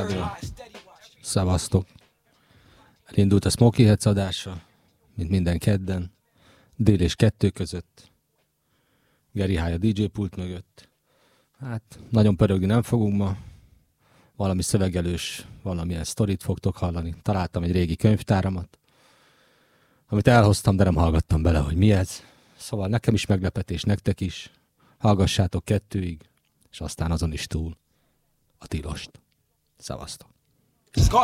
Budapestről. Szevasztok. Elindult a Smoky Heads adása, mint minden kedden. Dél és 2 között. Geri High a DJ pult mögött. Hát, nagyon pörögni nem fogunk ma. Valami szövegelős, valamilyen sztorit fogtok hallani. Találtam egy régi könyvtáramat, amit elhoztam, de nem hallgattam bele, hogy mi ez. Szóval nekem is meglepetés, nektek is. Hallgassátok 2-ig, és aztán azon is túl a tilost. Szevasztok.